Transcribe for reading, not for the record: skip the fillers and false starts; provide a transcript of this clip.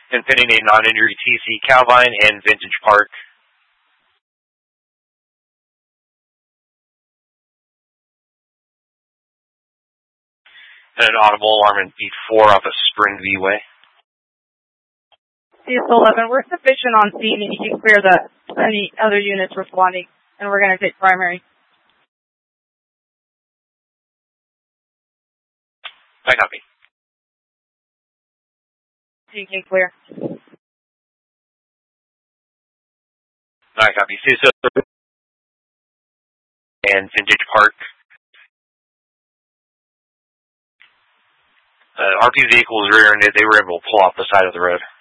and pitting a non-injury TC Calvine and Vintage Park. And an audible alarm in B4 off of Spring V Way. CS11, we're sufficient on scene and you can clear any other units responding, and we're going to take primary. I copy. You can clear. I copy. CSO and Vintage Park. RP vehicles rear-ended. They were able to pull off the side of the road.